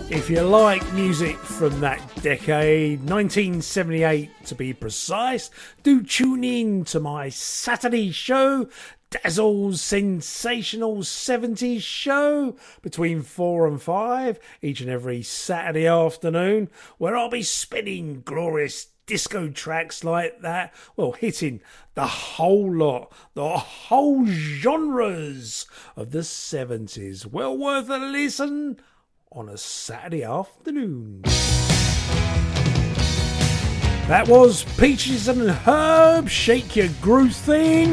If you like music from that decade, 1978 to be precise, do tune in to my Saturday show, Dazzle's Sensational 70s Show, between 4 and 5, each and every Saturday afternoon, where I'll be spinning glorious disco tracks like that, well, hitting the whole lot, the whole genres of the 70s. Well worth a listen on a Saturday afternoon. That was Peaches and Herb, Shake Your Groove Thing.